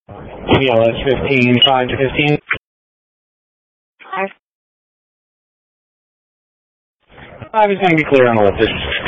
TLS 15, 5 to 15. 5 is going to be clear on elliptic.